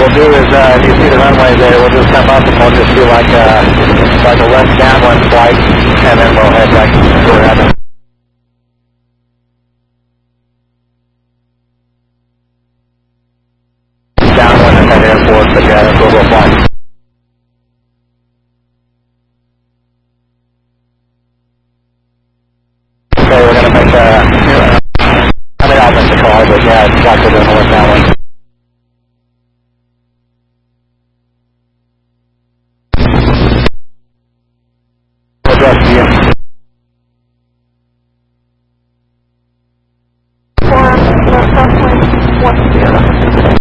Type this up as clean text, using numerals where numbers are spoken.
we'll do is, if you see the runway there, we'll just come up and we'll just do like a left downwind flight, and then we'll head back to where we're at. Downwind at that airport, but yeah, that's where we'll fly. Okay, we're going to make I'll make the call, but yeah, it's like we're doing the left